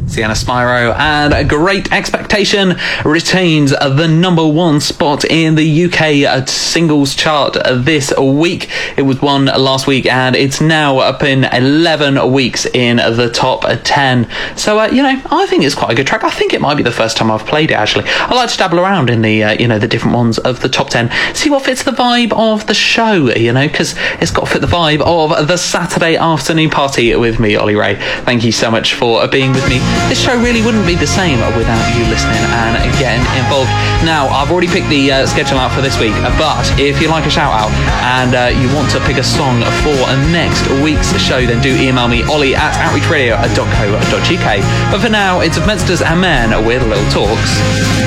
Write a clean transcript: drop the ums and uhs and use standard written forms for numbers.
Sienna Spyro and Great Expectation retains the number one spot in the UK singles chart this week. It was won last week and it's now up in 11 weeks in the top 10. So, I think it's quite a good track. I think it might be the first time I've played it, actually. I like to dabble around in the, the different ones of the top 10. See what fits the vibe of the show, because it's got to fit the vibe of the Saturday afternoon party with me, Ollie Ray. Thank you so much for being with me. This show really wouldn't be the same without you listening and getting involved. Now, I've already picked the schedule out for this week, but if you like a shout out and you want to pick a song for next week's show, then do email me, ollie@outreachradio.co.uk. But for now, it's of Mensters and Men with Little Talks.